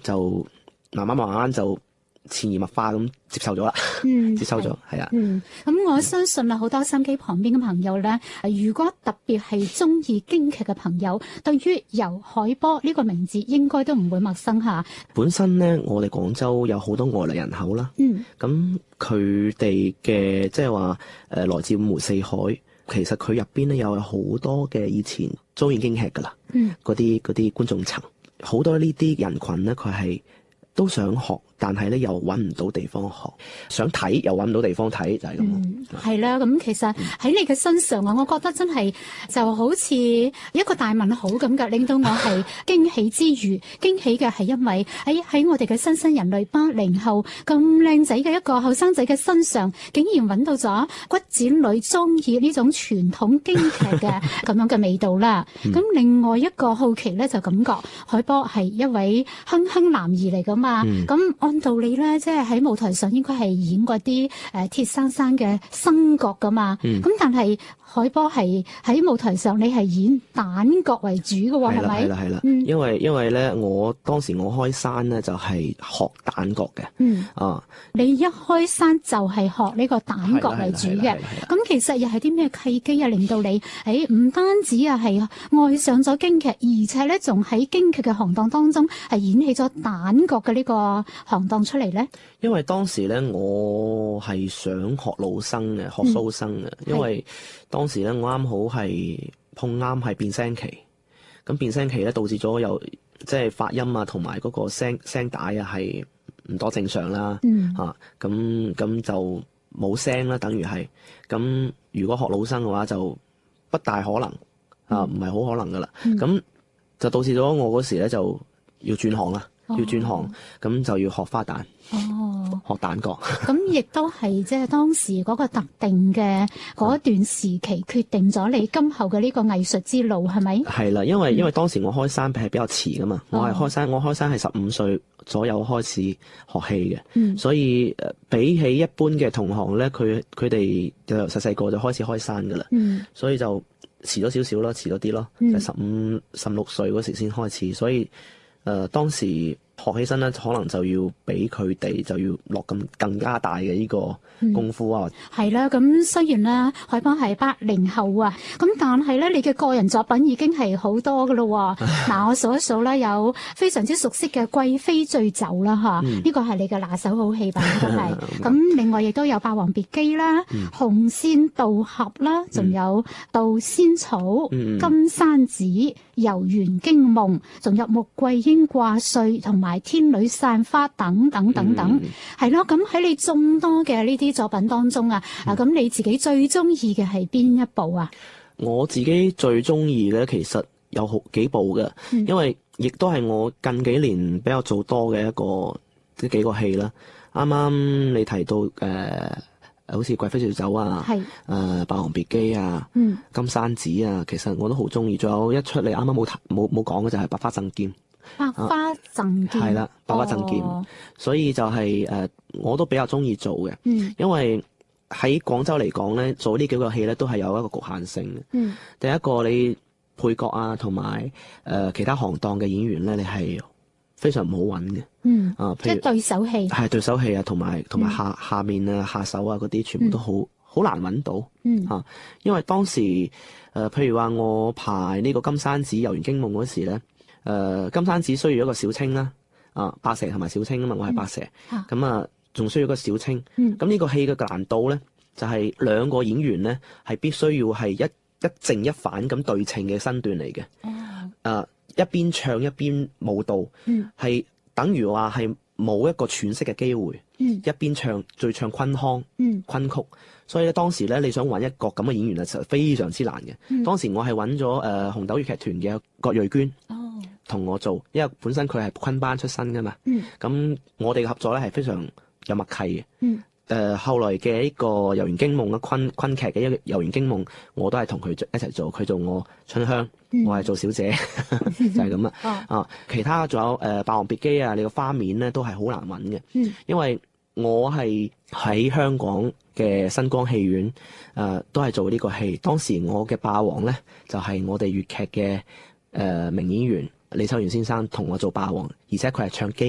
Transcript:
就慢慢就潛移默化咁接受咗啦，接受咗係啊。 咁我相信啊，好多收音機旁邊嘅朋友咧，如果特別係中意京劇嘅朋友，對於游海波呢個名字應該都唔會陌生嚇。 本身咧，我哋廣州有好多外來人口啦，咁佢哋嘅即係話來自五湖四海，其實佢入邊咧有好多嘅以前遭演京劇噶啦，嗰啲觀眾層，好多呢啲人群咧，佢係都想學，但係咧又揾唔到地方學，想睇又揾唔到地方睇，就係咁。 係啦，咁其實喺你嘅身上啊，我覺得真係就好似一個大問號咁㗎，令到我係驚喜之餘，驚喜嘅係因為喺我哋嘅新生人類80後咁靚仔嘅一個後生仔嘅身上，竟然揾到咗骨子裏中意呢種傳統京劇嘅咁樣嘅味道啦。咁另外一個好奇咧，就感覺海波係一位鏗鏗男兒嚟㗎嘛。咁按道理咧，即係喺舞台上應該係演嗰啲鐵生生嘅生角㗎嘛。咁但係海波係喺舞台上，你係演旦角為主嘅喎，係咪？係啦。因為咧，當時我開山咧就係學旦角嘅。 你一開山就係學呢個旦角為主嘅。咁其實又係啲咩契機啊，令到你唔單止係愛上咗京劇，而且咧仲喺京劇嘅行當當中係演起咗旦角嘅呢個行當出嚟咧？ 因為當時咧，我係想學老生嘅，學蘇生嘅。因為當時咧，我啱好係碰啱係變聲期，咁變聲期咧導致咗有即係發音啊，同埋嗰個聲帶啊係唔多正常啦。咁就冇聲啦，等於係咁。如果學老生嘅話，就不大可能唔係好可能噶啦。咁就導致咗我嗰時咧就要轉行啦。要轉行，咁就要學花旦，學旦角。咁亦都係即係當時嗰個特定嘅嗰段時期，決定咗你今後嘅呢個藝術之路，係咪？ 係啦，因為當時我開山係比較遲噶嘛，我開山係15歲左右開始學戲嘅，所以比起一般嘅同行咧，佢哋就由細個就開始開山噶啦，所以就遲咗少少咯，遲咗啲咯，就15、16歲嗰時先開始，所以。當時學起身咧，可能就要俾佢哋就要落更加大嘅呢個功夫啊。 係啦，咁雖然咧海波係80後啊，咁但係咧你嘅個人作品已經係好多噶咯。嗱，我數一數啦，有非常之熟悉嘅《貴妃醉酒》啦，呢個係你嘅拿手好戲吧？都係。咁另外亦都有《霸王別姬》啦，《紅線渡俠》啦，仲有《渡仙草》、金山寺、遊園驚夢，仲有穆桂英掛帥同埋天女散花等等等等，係咯。咁喺你眾多嘅呢啲作品當中啊，咁你自己最中意嘅係邊一部啊？ 我自己最中意嘅其實有好幾部嘅，因為亦都係我近幾年比較做多嘅幾個戲啦。啱啱你提到好似《貴妃醉酒》啊，《霸王別姬》啊，金山寺啊，其實我都好中意。仲有一出你啱啱冇講嘅就係《百花贈劍》。 百花贈劍係啦，百花贈劍，所以就係我都比較中意做嘅，因為喺廣州嚟講咧，做呢幾個戲咧都係有一個局限性嘅。第一個你配角啊，同埋其他行當嘅演員咧，你係非常唔好揾嘅。 即係對手戲， 係對手戲啊，同埋下面啊、下手啊嗰啲，全部都好難揾到。因為當時譬如話我排呢個金山寺遊園驚夢嗰時咧。金山寺需要一個小青啦，白蛇同埋小青啊嘛，我係白蛇，咁仲需要一個小青，咁呢個戲嘅難度咧，就係兩個演員咧係必須要係一正一反咁對稱嘅身段嚟嘅，一邊唱一邊舞蹈，係等於話係冇一個喘息嘅機會，一邊唱再唱昆腔、昆曲，所以咧當時咧你想揾一個咁嘅演員啊，實非常之難嘅。當時我係揾咗紅豆粵劇團嘅郭瑞娟。同我做，因為本身佢係昆班出身噶嘛，咁我哋嘅合作咧係非常有默契嘅。後來嘅呢個《遊園驚夢》嘅昆劇嘅一個《遊園驚夢》，我都係同佢一齊做，佢做我春香，我係做小姐，就係咁啦。其他仲有《霸王別姬》啊，你個花面咧都係好難揾嘅，因為我係喺香港嘅新光戲院，都係做呢個戲。當時我嘅霸王咧就係我哋粵劇嘅名演員。李秋元先生同我做霸王，而且佢係唱基